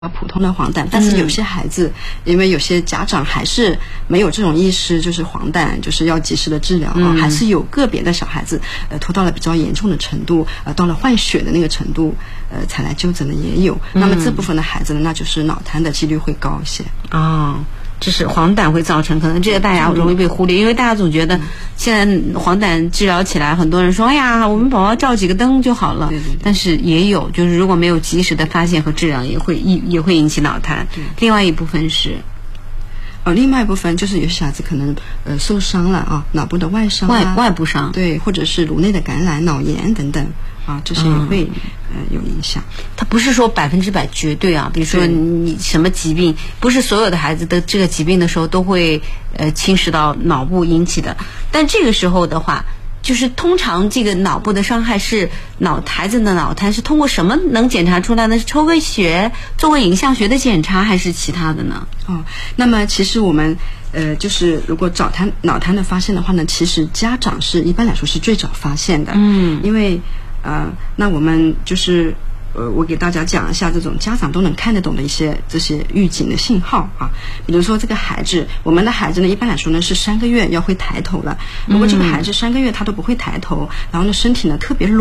普通的黄疸，但是有些孩子，因为有些家长还是没有这种意识，就是黄疸就是要及时的治疗啊，还是有个别的小孩子拖到了比较严重的程度，到了换血的那个程度，才来就诊的也有。那么这部分的孩子呢，那就是脑瘫的几率会高一些。 这是黄疸会造成，可能这个大家容易被忽略，因为大家总觉得现在黄疸治疗起来，很多人说哎呀，我们宝宝照几个灯就好了。 对。 但是也有，就是如果没有及时的发现和治疗，也会引起脑瘫。另外一部分是， 另外一部分就是有些小孩子可能受伤了啊，脑部的外伤外部伤， 对，或者是颅内的感染、脑炎等等啊，这些也会有影响。 它不是说100%绝对啊，比如说你什么疾病，不是所有的孩子的这个疾病的时候都会侵蚀到脑部引起的。但这个时候的话，就是通常这个脑部的伤害是孩子的脑瘫是通过什么能检查出来呢？是抽个血，做个影像学的检查，还是其他的呢？ 那么其实我们就是如果脑瘫的发现的话呢，其实家长是一般来说是最早发现的。因为那我们就是我给大家讲一下这种家长都能看得懂的这些预警的信号啊。比如说这个孩子，我们的孩子呢，一般来说呢是3个月要会抬头了。如果这个孩子3个月他都不会抬头，然后呢身体呢特别软。